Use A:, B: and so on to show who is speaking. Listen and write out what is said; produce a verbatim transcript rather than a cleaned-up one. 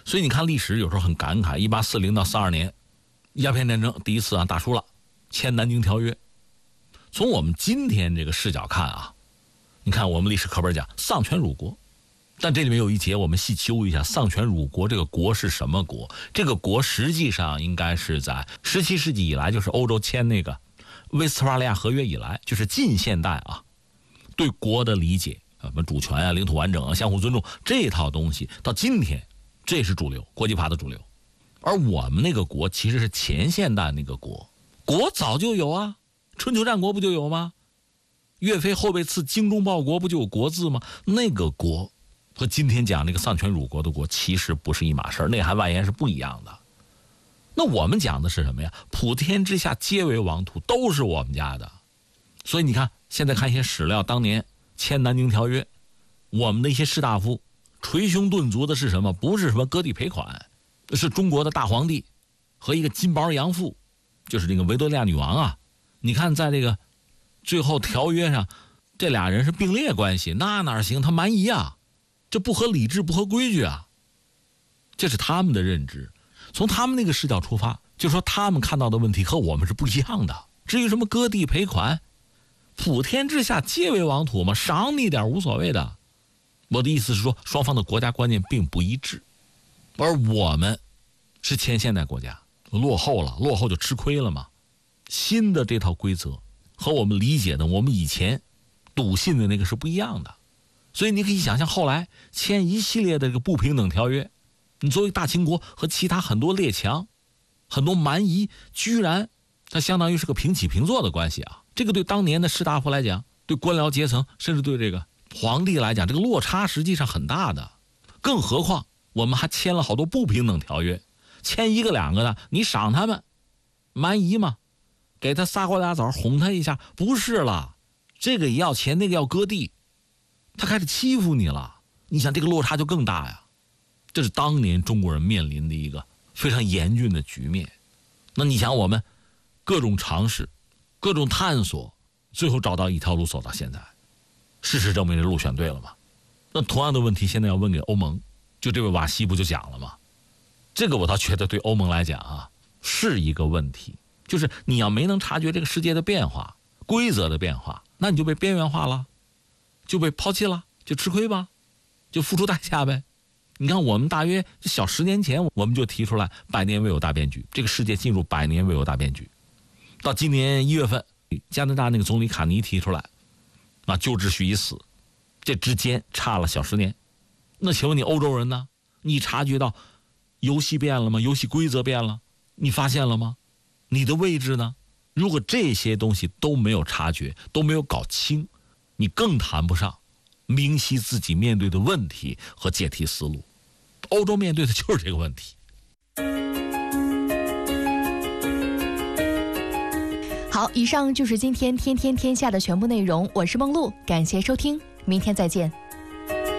A: 所以你看历史有时候很感慨，一八四零到四二年鸦片战争第一次啊打输了，签南京条约。从我们今天这个视角看啊，你看我们历史课本讲丧权辱国，但这里面有一节我们细究一下，丧权辱国这个国是什么国？这个国实际上应该是在十七世纪以来，就是欧洲签那个威斯特伐利亚合约以来，就是近现代啊对国的理解，什么主权啊、领土完整啊、相互尊重这套东西，到今天这是主流，国际法的主流。而我们那个国其实是前现代那个国，国早就有啊，春秋战国不就有吗？岳飞后背刺精忠报国不就有国字吗？那个国和今天讲这个丧权辱国的国其实不是一码事，内涵外延是不一样的。那我们讲的是什么呀？普天之下皆为王土，都是我们家的。所以你看现在看一些史料，当年签南京条约，我们的一些士大夫捶胸顿足的是什么？不是什么割地赔款，是中国的大皇帝和一个金毛杨妇，就是这个维多利亚女王啊。你看在这个最后条约上，这俩人是并列关系，那哪行？他蛮夷啊，这不合理制，不合规矩啊。这是他们的认知，从他们那个视角出发，就说他们看到的问题和我们是不一样的。至于什么割地赔款，普天之下皆为王土嘛，赏你点无所谓的。我的意思是说，双方的国家观念并不一致，而我们是前现代国家，落后了，落后就吃亏了嘛。新的这套规则和我们理解的，我们以前笃信的那个是不一样的。所以你可以想象，后来签一系列的这个不平等条约，你作为大清国和其他很多列强、很多蛮夷，居然它相当于是个平起平坐的关系啊！这个对当年的士大夫来讲，对官僚阶层，甚至对这个皇帝来讲，这个落差实际上很大的。更何况我们还签了好多不平等条约，签一个两个的，你赏他们蛮夷嘛，给他仨瓜俩枣哄他一下，不是了，这个也要钱，那个要割地，他开始欺负你了。你想这个落差就更大呀。这是当年中国人面临的一个非常严峻的局面。那你想我们各种尝试，各种探索，最后找到一条路走到现在，事实证明这路选对了吗？那同样的问题现在要问给欧盟，就这位瓦西不就讲了吗？这个我倒觉得对欧盟来讲啊是一个问题，就是你要没能察觉这个世界的变化、规则的变化，那你就被边缘化了，就被抛弃了，就吃亏吧，就付出代价呗。你看我们大约小十年前我们就提出来百年未有大变局，这个世界进入百年未有大变局。到今年一月份，加拿大那个总理卡尼提出来啊，旧秩序已死，这之间差了小十年。那请问你欧洲人呢？你察觉到游戏变了吗？游戏规则变了，你发现了吗？你的位置呢？如果这些东西都没有察觉，都没有搞清，你更谈不上明晰自己面对的问题和解题思路。欧洲面对的就是这个问题。
B: 好，以上就是今天天天天下的全部内容，我是梦露，感谢收听，明天再见。